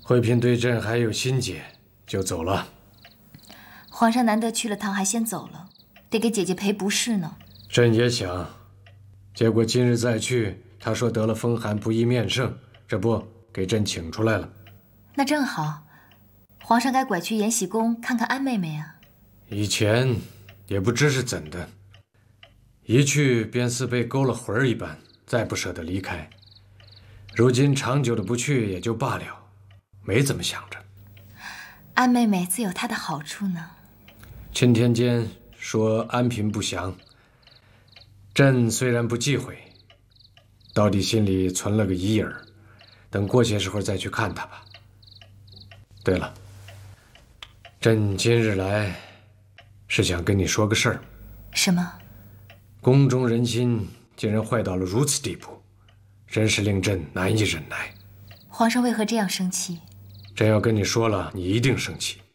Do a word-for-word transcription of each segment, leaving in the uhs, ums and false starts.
惠嫔对朕还有心结，就走了。 皇上难得去了趟，还先走了，得给姐姐赔不是呢。 朕也想，结果今日再去，他说得了风寒，不宜面圣，这不给朕请出来了。 那正好，皇上该拐去延禧宫看看安妹妹啊。 以前也不知是怎的，一去便似被勾了魂儿一般，再不舍得离开。如今长久的不去也就罢了，没怎么想着。 安妹妹自有她的好处呢。 钦天监说安嫔不详，朕虽然不忌讳，到底心里存了个疑儿，等过些时候再去看她吧。对了，朕今日来是想跟你说个事儿。 什么？ 宫中人心竟然坏到了如此地步，真是令朕难以忍耐。 皇上为何这样生气？ 朕要跟你说了，你一定生气。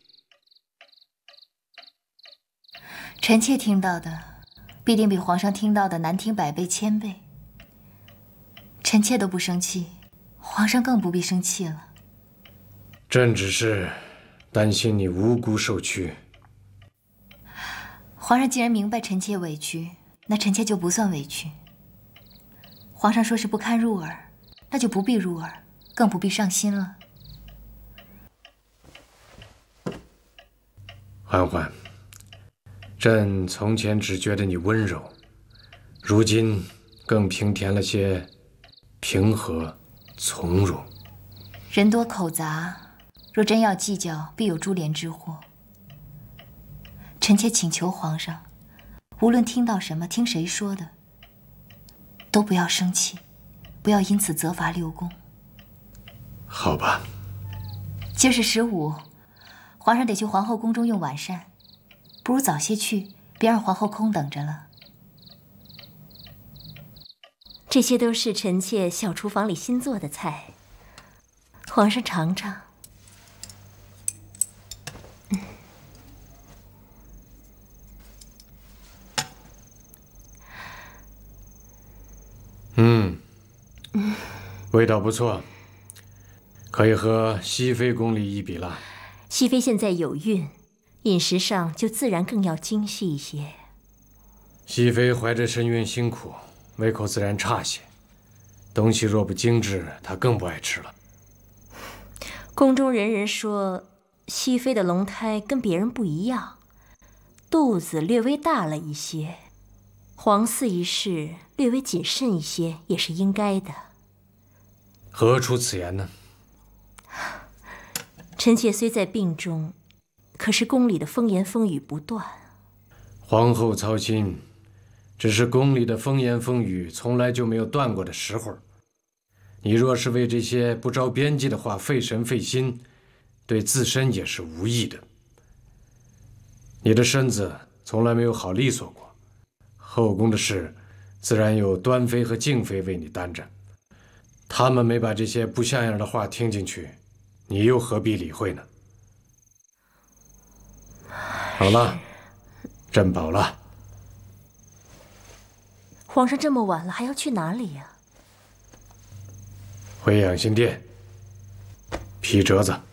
臣妾听到的，必定比皇上听到的难听百倍千倍。臣妾都不生气，皇上更不必生气了。 朕只是担心你无辜受屈。 皇上既然明白臣妾委屈，那臣妾就不算委屈。皇上说是不堪入耳，那就不必入耳，更不必上心了。 嬛嬛，朕从前只觉得你温柔，如今更平添了些平和从容。 人多口杂，若真要计较，必有株连之祸。臣妾请求皇上，无论听到什么，听谁说的，都不要生气，不要因此责罚六宫。 好吧。 今儿是十五，皇上得去皇后宫中用晚膳，不如早些去，别让皇后空等着了。 这些都是臣妾小厨房里新做的菜，皇上尝尝。 嗯，嗯，味道不错，可以和熹妃宫里一比了。 熹妃现在有孕，饮食上就自然更要精细一些。 熹妃怀着身孕辛苦，胃口自然差些，东西若不精致，她更不爱吃了。 宫中人人说，熹妃的龙胎跟别人不一样，肚子略微大了一些，皇嗣一事略微谨慎一些也是应该的。 何出此言呢？ 臣妾虽在病中，可是宫里的风言风语不断。 皇后操心，只是宫里的风言风语从来就没有断过的时候。你若是为这些不着边际的话费神费心，对自身也是无益的。你的身子从来没有好利索过，后宫的事自然有端妃和静妃为你担着，他们没把这些不像样的话听进去，你又何必理会呢？好了，朕饱了。 皇上这么晚了还要去哪里呀？ 回养心殿批折子。